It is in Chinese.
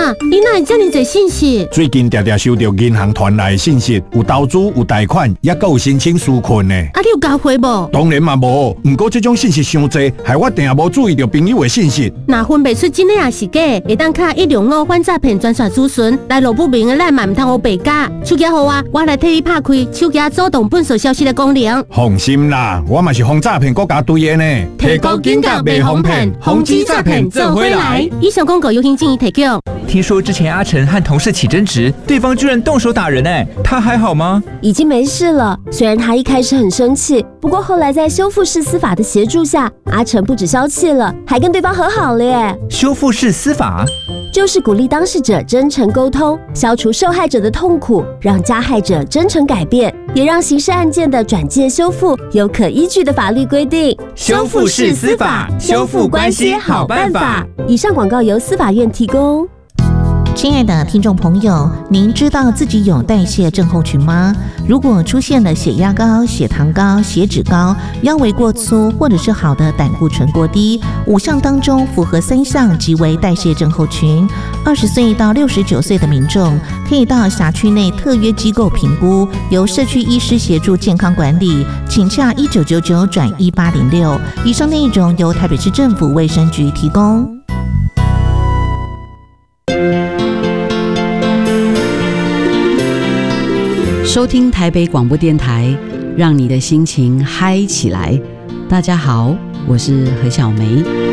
妈，你哪会这么多信息？ 最近常常收到银行传来的信息，有投资、有贷款，也还有申请纾困呢。 你有交回无？ 当然嘛无，不过这种信息伤多，害我定无注意到朋友的信息。 若分辨出真的也是假，会当卡165反诈骗专线咨询，来路不明的咱嘛唔通黑白假。手机号我来替你拍开手机主动本数消息的功能。 放心啦，我嘛是防诈骗国家队的呢。 提高警觉，袂防骗，防止诈骗做回来。以上广告由行政院提供。 听说之前阿成和同事起争执，对方居然动手打人他还好吗？ 已经没事了。虽然他一开始很生气，不过后来在修复式司法的协助下，阿成不止消气了，还跟对方和好了耶。 修复式司法就是鼓励当事者真诚沟通，消除受害者的痛苦，让加害者真诚改变，也让刑事案件的转介修复有可依据的法律规定。 修复式司法，修复关系好办法。 以上广告由司法院提供。 亲爱的听众朋友，您知道自己有代谢症候群吗？如果出现了血压高、血糖高、血脂高、腰围过粗，或者是好的胆固醇过低，5项当中符合3项即为代谢症候群。20岁到69岁的民众可以到辖区内特约机构评估，由社区医师协助健康管理，请洽1999转1806。以上内容由台北市政府卫生局提供。 收听台北广播电台，让你的心情嗨起来。大家好，我是何小梅。